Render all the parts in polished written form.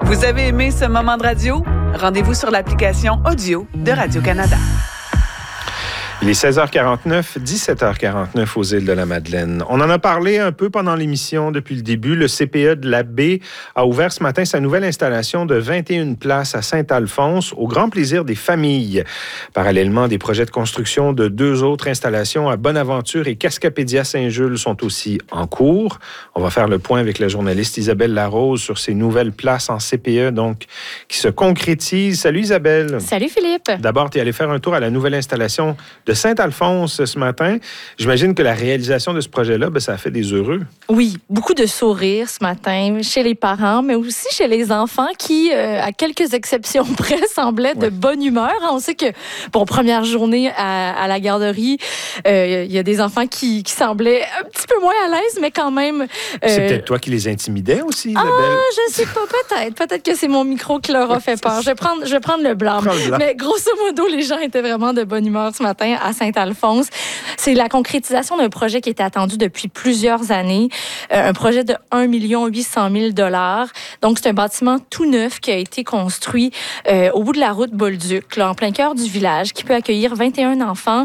Vous avez aimé ce moment de radio? Rendez-vous sur l'application audio de Radio-Canada. Il est 16h49, 17h49 aux îles de la Madeleine. On en a parlé un peu pendant l'émission depuis le début. Le CPE de la Baie a ouvert ce matin sa nouvelle installation de 21 places à Saint-Alphonse, au grand plaisir des familles. Parallèlement, des projets de construction de 2 autres installations à Bonaventure et Cascapédia-Saint-Jules sont aussi en cours. On va faire le point avec la journaliste Isabelle Larose sur ces nouvelles places en CPE, donc, qui se concrétisent. Salut Isabelle. Salut Philippe. D'abord, tu es allé faire un tour à la nouvelle installation de Saint-Alphonse ce matin. J'imagine que la réalisation de ce projet-là, ça a fait des heureux. Oui, beaucoup de sourires ce matin chez les parents, mais aussi chez les enfants qui, à quelques exceptions près, semblaient de bonne humeur. On sait que, première journée à la garderie, il y a des enfants qui semblaient un petit peu moins à l'aise, mais quand même... C'est peut-être toi qui les intimidais aussi, Isabelle? Je sais pas, peut-être. Peut-être que c'est mon micro qui leur a fait peur. Je vais prendre le blanc. Mais grosso modo, les gens étaient vraiment de bonne humeur ce matin à Saint-Alphonse. C'est la concrétisation d'un projet qui était attendu depuis plusieurs années, un projet de 1 800 000 $. Donc, c'est un bâtiment tout neuf qui a été construit au bout de la route Bolduc, là, en plein cœur du village, qui peut accueillir 21 enfants,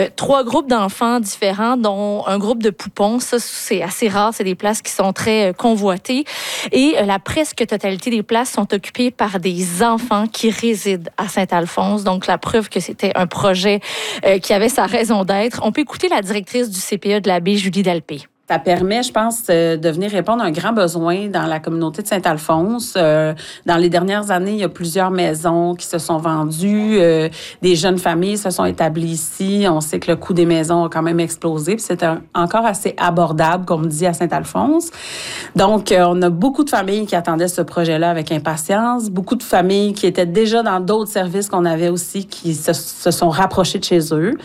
3 groupes d'enfants différents, dont un groupe de poupons. Ça, c'est assez rare. C'est des places qui sont très convoitées. Et la presque totalité des places sont occupées par des enfants qui résident à Saint-Alphonse. Donc, la preuve que c'était un projet qui avait sa raison d'être. On peut écouter la directrice du CPE de la Baie, Julie Dalpé. Ça permet, je pense, de venir répondre à un grand besoin dans la communauté de Saint-Alphonse. Dans les dernières années, il y a plusieurs maisons qui se sont vendues. Des jeunes familles se sont établies ici. On sait que le coût des maisons a quand même explosé. Puis c'est encore assez abordable, comme on dit, à Saint-Alphonse. Donc, on a beaucoup de familles qui attendaient ce projet-là avec impatience. Beaucoup de familles qui étaient déjà dans d'autres services qu'on avait aussi, qui se sont rapprochées de chez eux.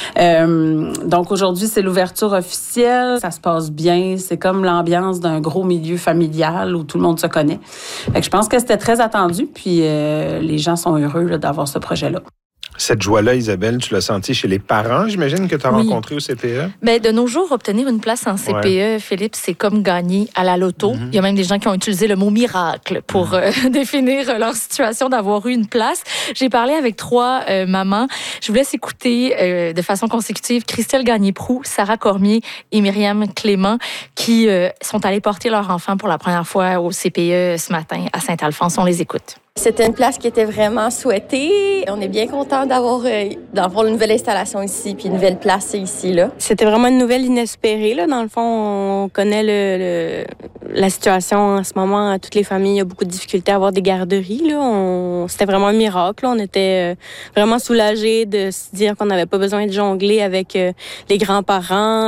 Donc, aujourd'hui, c'est l'ouverture officielle. Ça se passe bien. C'est comme l'ambiance d'un gros milieu familial où tout le monde se connaît. Fait que je pense que c'était très attendu, puis les gens sont heureux là, d'avoir ce projet-là. Cette joie-là, Isabelle, tu l'as sentie chez les parents, j'imagine, que tu as rencontré au CPE? Bien, de nos jours, obtenir une place en CPE, Philippe, c'est comme gagner à la loto. Il y a même des gens qui ont utilisé le mot miracle pour définir leur situation d'avoir eu une place. J'ai parlé avec 3 mamans. Je vous laisse écouter de façon consécutive Christelle Gagné-Proux, Sarah Cormier et Myriam Clément qui sont allées porter leur enfant pour la première fois au CPE ce matin à Saint-Alphonse. On les écoute. C'était une place qui était vraiment souhaitée. On est bien content d'avoir une nouvelle installation ici, puis une nouvelle place ici, là. C'était vraiment une nouvelle inespérée, là. Dans le fond, on connaît la situation en ce moment. Toutes les familles ont beaucoup de difficultés à avoir des garderies, là. C'était vraiment un miracle, là. On était vraiment soulagés de se dire qu'on n'avait pas besoin de jongler avec les grands-parents,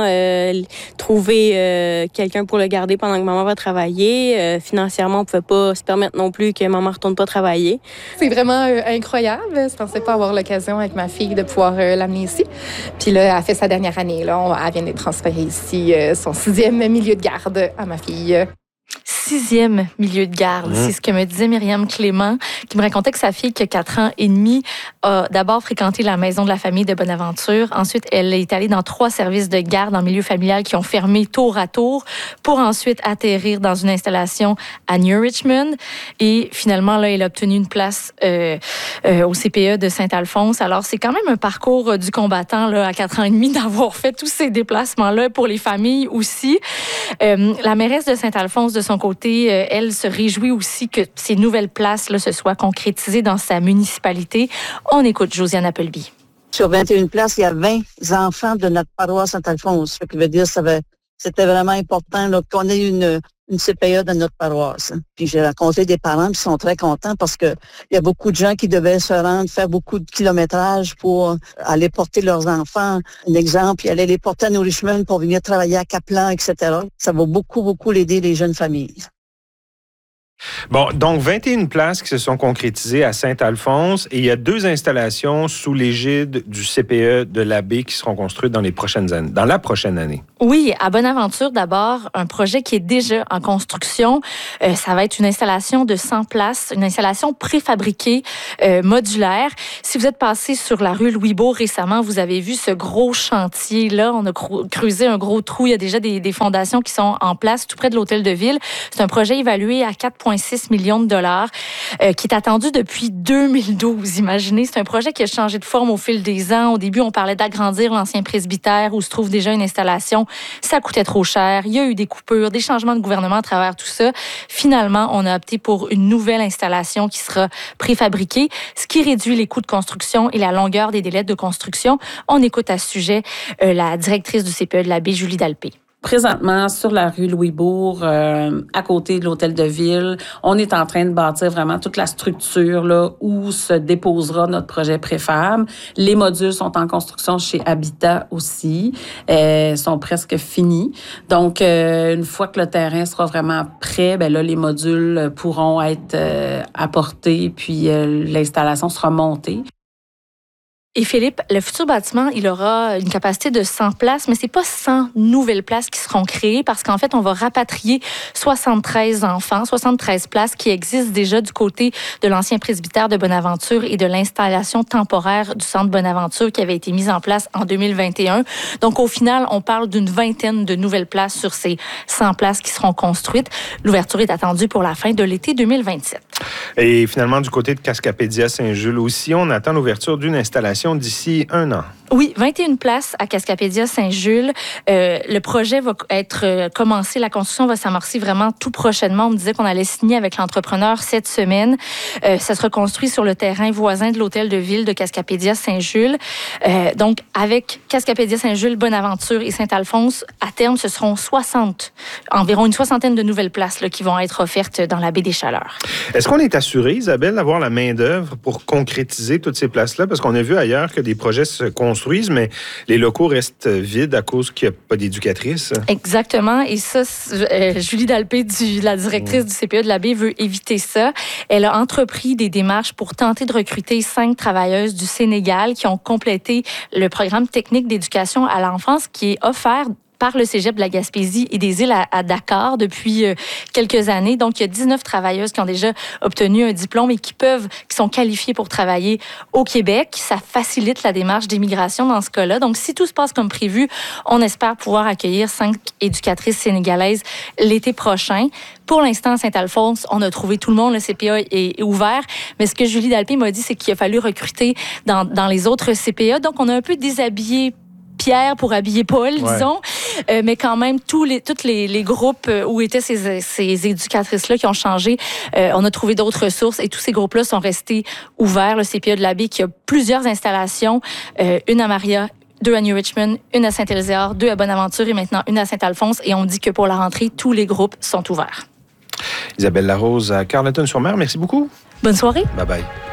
trouver quelqu'un pour le garder pendant que maman va travailler. Financièrement, on pouvait pas se permettre non plus que maman retourne pas travailler. C'est vraiment incroyable. Je pensais pas avoir l'occasion avec ma fille de pouvoir l'amener ici. Puis là, elle a fait sa dernière année. Là, elle vient d'être transférée ici, son 6e milieu de garde à ma fille. 6e milieu de garde. C'est ce que me disait Myriam Clément, qui me racontait que sa fille, qui a 4 ans et demi, a d'abord fréquenté la maison de la famille de Bonaventure. Ensuite, elle est allée dans 3 services de garde en milieu familial qui ont fermé tour à tour pour ensuite atterrir dans une installation à New Richmond. Et finalement, là, elle a obtenu une place au CPE de Saint-Alphonse. Alors, c'est quand même un parcours du combattant là, à 4 ans et demi d'avoir fait tous ces déplacements-là pour les familles aussi. La mairesse de Saint-Alphonse, de son côté, elle se réjouit aussi que ces nouvelles places-là se soient concrétisées dans sa municipalité. On écoute Josiane Appleby. Sur 21 places, il y a 20 enfants de notre paroisse Saint-Alphonse. Ce qui veut dire que c'était vraiment important là, qu'on ait une CPE dans notre paroisse. Puis j'ai rencontré des parents qui sont très contents parce que il y a beaucoup de gens qui devaient se rendre, faire beaucoup de kilométrage pour aller porter leurs enfants. Un exemple, ils allaient les porter à New Richmond pour venir travailler à Kaplan, etc. Ça va beaucoup, beaucoup aider les jeunes familles. Bon, donc 21 places qui se sont concrétisées à Saint-Alphonse et il y a 2 installations sous l'égide du CPE de la Baie qui seront construites dans la prochaine année. Oui, à Bonaventure, d'abord, un projet qui est déjà en construction. Ça va être une installation de 100 places, une installation préfabriquée, modulaire. Si vous êtes passé sur la rue Louisbourg récemment, vous avez vu ce gros chantier-là. On a creusé un gros trou. Il y a déjà des fondations qui sont en place tout près de l'hôtel de ville. C'est un projet évalué à 4,6 millions de dollars, qui est attendu depuis 2012. Imaginez, c'est un projet qui a changé de forme au fil des ans. Au début, on parlait d'agrandir l'ancien presbytère où se trouve déjà une installation. Ça coûtait trop cher. Il y a eu des coupures, des changements de gouvernement à travers tout ça. Finalement, on a opté pour une nouvelle installation qui sera préfabriquée, ce qui réduit les coûts de construction et la longueur des délais de construction. On écoute à ce sujet la directrice du CPE de la baie, Julie Dalpé. Présentement, sur la rue Louisbourg, à côté de l'hôtel de ville, on est en train de bâtir vraiment toute la structure là où se déposera notre projet préfab. Les modules sont en construction chez Habitat aussi, sont presque finis. Donc, une fois que le terrain sera vraiment prêt, ben là, les modules pourront être apportés, puis l'installation sera montée. Et Philippe, le futur bâtiment, il aura une capacité de 100 places, mais c'est pas 100 nouvelles places qui seront créées parce qu'en fait, on va rapatrier 73 enfants, 73 places qui existent déjà du côté de l'ancien presbytère de Bonaventure et de l'installation temporaire du centre Bonaventure qui avait été mise en place en 2021. Donc, au final, on parle d'une vingtaine de nouvelles places sur ces 100 places qui seront construites. L'ouverture est attendue pour la fin de l'été 2027. Et finalement, du côté de Cascapédia Saint-Jules aussi, on attend l'ouverture d'une installation d'ici 1 an. Oui, 21 places à Cascapédia Saint-Jules. Le projet va être commencé, la construction va s'amorcer vraiment tout prochainement. On me disait qu'on allait signer avec l'entrepreneur cette semaine. Ça sera construit sur le terrain voisin de l'hôtel de ville de Cascapédia Saint-Jules. Donc, avec Cascapédia Saint-Jules, Bonaventure et Saint-Alphonse, à terme, ce seront environ une soixantaine de nouvelles places là, qui vont être offertes dans la baie des Chaleurs. Est-ce qu'on est assuré, Isabelle, d'avoir la main-d'œuvre pour concrétiser toutes ces places-là? Parce qu'on a vu ailleurs que des projets se construisent, mais les locaux restent vides à cause qu'il n'y a pas d'éducatrice. Exactement. Et ça, Julie Dalpé, la directrice du CPE de la baie, veut éviter ça. Elle a entrepris des démarches pour tenter de recruter 5 travailleuses du Sénégal qui ont complété le programme technique d'éducation à l'enfance qui est offert par le Cégep de la Gaspésie et des îles à Dakar depuis quelques années. Donc, il y a 19 travailleuses qui ont déjà obtenu un diplôme et qui sont qualifiées pour travailler au Québec. Ça facilite la démarche d'immigration dans ce cas-là. Donc, si tout se passe comme prévu, on espère pouvoir accueillir 5 éducatrices sénégalaises l'été prochain. Pour l'instant, à Saint-Alphonse, on a trouvé tout le monde. Le CPA est ouvert. Mais ce que Julie Dalpé m'a dit, c'est qu'il a fallu recruter dans les autres CPA. Donc, on a un peu déshabillé Pierre pour habiller Paul, disons. Mais quand même, tous les groupes où étaient ces éducatrices-là qui ont changé, on a trouvé d'autres ressources et tous ces groupes-là sont restés ouverts. Le CPE de la baie qui a plusieurs installations, une à Maria, 2 à New Richmond, une à Saint-Élyséard, 2 à Bonaventure et maintenant une à Saint-Alphonse. Et on dit que pour la rentrée, tous les groupes sont ouverts. Isabelle Larose à Carleton-sur-Mer, merci beaucoup. Bonne soirée. Bye-bye.